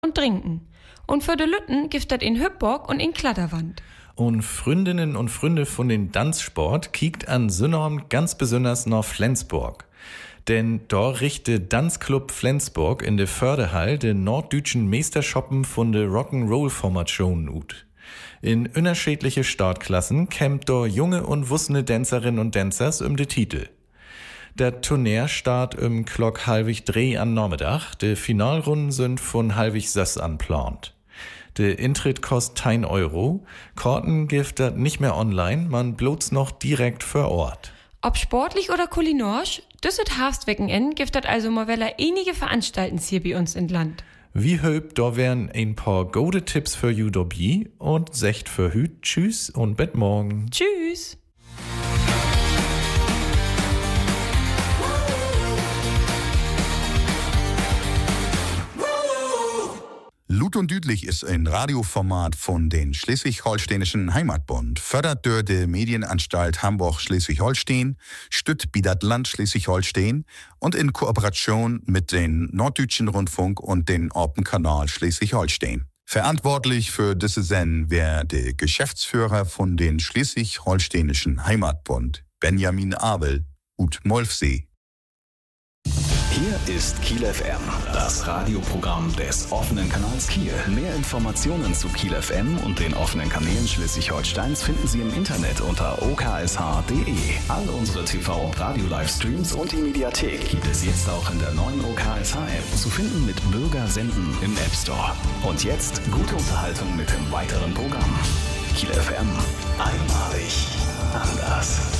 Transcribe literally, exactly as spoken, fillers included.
und trinken. Und für de Lütten gibt das in Hüpburg und in Kladderwand. Und Freundinnen und Freunde von den Tanzsport kiekt an Sünnorm ganz besonders nach Flensburg. Denn da richtet Tanzclub Flensburg in der Förderhall den norddütschen Meisterschoppen von der Rock'n'Roll-Formation ut. In unterschiedliche Startklassen kämmt da junge und wussene Tänzerinnen und Tänzers um de Titel. Der Turnier start im Klock halbig drei an Nachmittag. De Finalrunden sind von halbig sechs an plant. Der Eintritt kostet ein Euro. Karten gibt das nicht mehr online, man bloß noch direkt vor Ort. Ob sportlich oder kulinarisch, düsset Herbstwochenende gibt das also mal wella einige Veranstaltens hier bei uns in Land. Wie höb, da wären ein paar gute Tipps für you dabei und secht für hüt. Tschüss und bis morgen. Tschüss. Lut und Düdlich ist ein Radioformat von den Schleswig-Holsteinischen Heimatbund, fördert durch die Medienanstalt Hamburg-Schleswig-Holstein, stützt Bidat Land Schleswig-Holstein und in Kooperation mit den Norddütschen Rundfunk und den Open Kanal Schleswig-Holstein. Verantwortlich für diese Sendung wäre der Geschäftsführer von den Schleswig-Holsteinischen Heimatbund, Benjamin Abel, ut Molfsee. Hier ist Kiel F M, das Radioprogramm des offenen Kanals Kiel. Mehr Informationen zu Kiel F M und den offenen Kanälen Schleswig-Holsteins finden Sie im Internet unter o k s h punkt d e. All unsere T V- und Radio-Livestreams und die Mediathek gibt es jetzt auch in der neuen O K S H-App, zu finden mit Bürger senden im App Store. Und jetzt gute Unterhaltung mit dem weiteren Programm. Kiel F M, einmalig anders.